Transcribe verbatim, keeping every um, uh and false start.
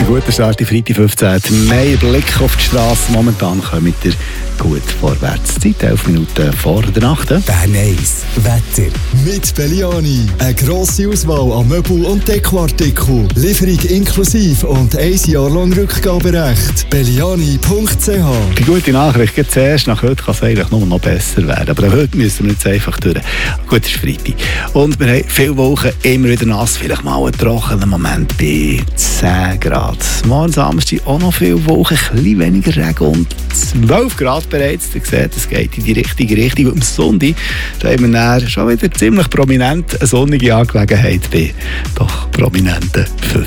Ein guter Start, die Freitag, fünfzehnten Mai. Blick auf die Straße. Momentan kommt ihr gut vorwärts. Zeit elf Minuten vor der Nacht. Bern eins Wetter. Mit Belliani. Eine grosse Auswahl an Möbel- und Dekoartikeln. Lieferung inklusive und ein Jahr lang Rückgaberecht. Belliani punkt c h. Die gute Nachricht, jetzt zuerst, nach heute kann es eigentlich nur noch besser werden. Aber heute müssen wir jetzt einfach durch. Gut, es ist Freitag. Und wir haben viele Wochen immer wieder nass, vielleicht mal einen trockenen Moment bei zehn Grad. Morgen Samstag auch noch viele Wochen, ein bisschen weniger Regen und zwölf Grad bereits. Ihr seht, es geht in die richtige Richtung. Und am Sonntag da haben wir dann schon wieder ziemlich prominent eine sonnige Angelegenheit bei doch prominenten fünfzig.